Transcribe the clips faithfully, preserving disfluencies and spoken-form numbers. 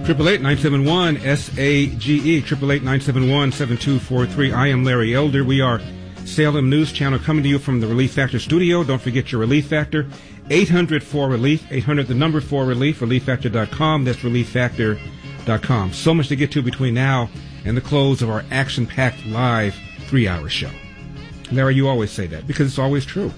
eight eight eight, nine seven one, S A G E, eight eight eight, nine seven one, seven two four three. I am Larry Elder. We are Salem News Channel coming to you from the Relief Factor studio. Don't forget your Relief Factor, eight hundred four relief, eight hundred the number four relief, relief factor dot com. That's relief factor dot com. So much to get to between now and the close of our action-packed live three-hour show. Larry, you always say that because it's always true.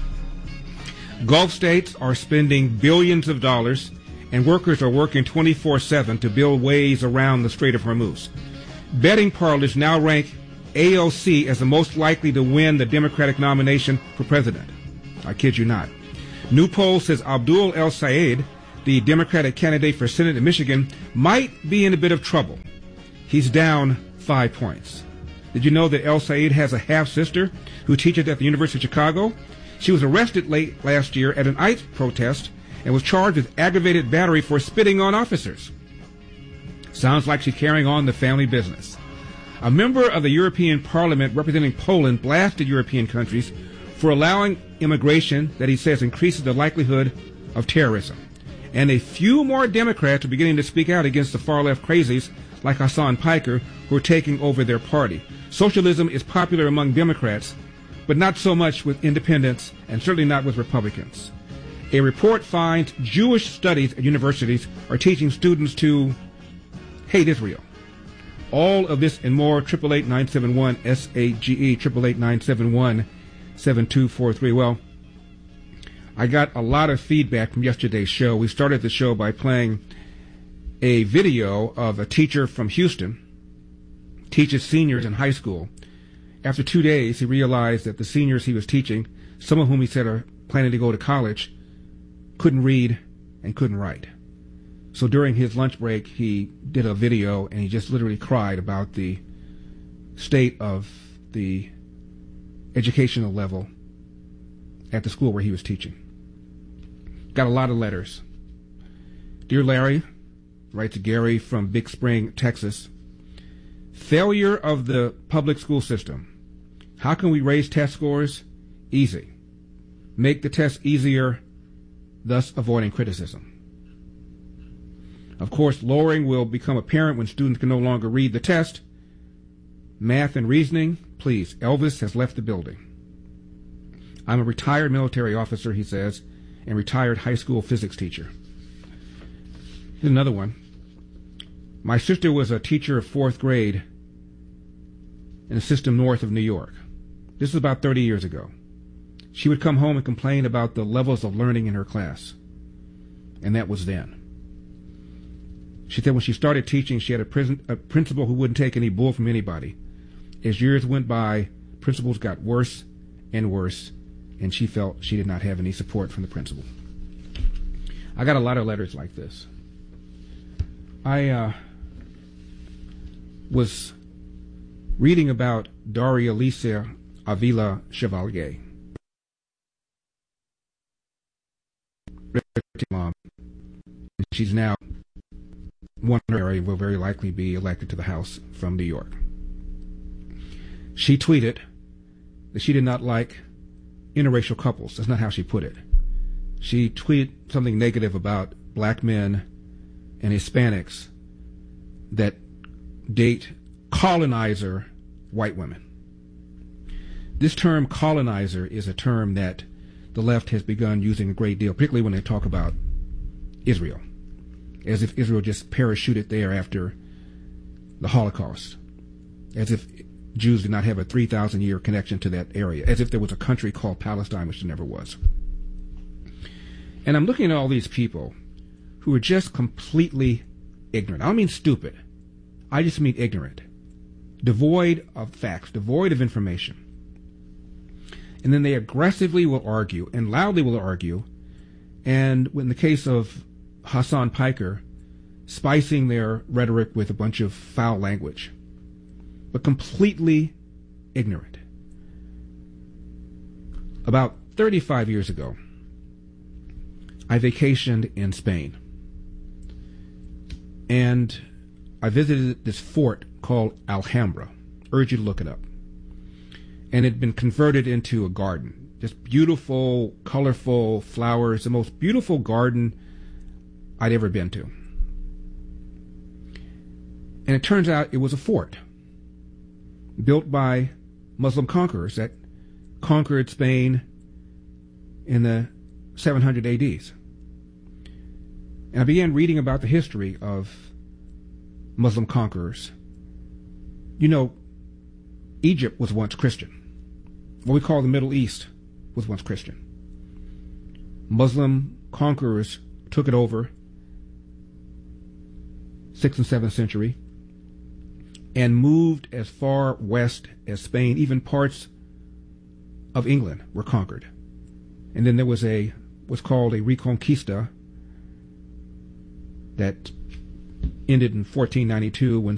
Gulf states are spending billions of dollars and workers are working twenty-four seven to build ways around the Strait of Hormuz. Betting parlors now rank A O C as the most likely to win the Democratic nomination for president. I kid you not. New poll says Abdul El Sayed, the Democratic candidate for Senate in Michigan, might be in a bit of trouble. He's down five points. Did you know that El Sayed has a half-sister who teaches at the University of Chicago? She was arrested late last year at an ICE protest and was charged with aggravated battery for spitting on officers. Sounds like she's carrying on the family business. A member of the European Parliament representing Poland blasted European countries for allowing immigration that he says increases the likelihood of terrorism. And a few more Democrats are beginning to speak out against the far-left crazies like Hassan Piker who are taking over their party. Socialism is popular among Democrats, but not so much with independents and certainly not with Republicans. A report finds Jewish studies at universities are teaching students to hate Israel. All of this and more, eight eight eight, nine seven one, S A G E, eight eight eight, nine seven one, seven two four three. Well, I got a lot of feedback from yesterday's show. We started the show by playing a video of a teacher from Houston, teaches seniors in high school. After two days, he realized that the seniors he was teaching, some of whom he said are planning to go to college, couldn't read and couldn't write. So during his lunch break, he did a video and he just literally cried about the state of the educational level at the school where he was teaching. Got a lot of letters. Dear Larry, writes Gary from Big Spring, Texas. Failure of the public school system. How can we raise test scores? Easy. Make the test easier, thus avoiding criticism. Of course, lowering will become apparent when students can no longer read the test. Math and reasoning, please. Elvis has left the building. I'm a retired military officer, he says, and retired high school physics teacher. Here's another one. My sister was a teacher of fourth grade in a system north of New York. This is about thirty years ago. She would come home and complain about the levels of learning in her class. And that was then. She said when she started teaching, she had a, prison, a principal who wouldn't take any bull from anybody. As years went by, principals got worse and worse, and she felt she did not have any support from the principal. I got a lot of letters like this. I uh, was reading about Daria Alicia Avila Chevalier. Mom. She's now one area will very likely be elected to the House from New York. She tweeted that she did not like interracial couples. That's not how she put it. She tweeted something negative about black men and Hispanics that date colonizer white women. This term colonizer is a term that the left has begun using a great deal, particularly when they talk about Israel, as if Israel just parachuted there after the Holocaust, as if Jews did not have a three thousand year connection to that area, as if there was a country called Palestine, which there never was. And I'm looking at all these people who are just completely ignorant. I don't mean stupid. I just mean ignorant, devoid of facts, devoid of information. And then they aggressively will argue and loudly will argue. And in the case of Hassan Piker, spicing their rhetoric with a bunch of foul language, but completely ignorant. About thirty-five years ago, I vacationed in Spain. And I visited this fort called Alhambra. Urge you to look it up. And it had been converted into a garden. Just beautiful, colorful flowers, the most beautiful garden I'd ever been to. And it turns out it was a fort built by Muslim conquerors that conquered Spain in the seven hundred A Ds. And I began reading about the history of Muslim conquerors. You know, Egypt was once Christian. What we call the Middle East was once Christian. Muslim conquerors took it over, sixth and seventh century, and moved as far west as Spain. Even parts of England were conquered. And then there was a what's called a Reconquista that ended in fourteen ninety-two when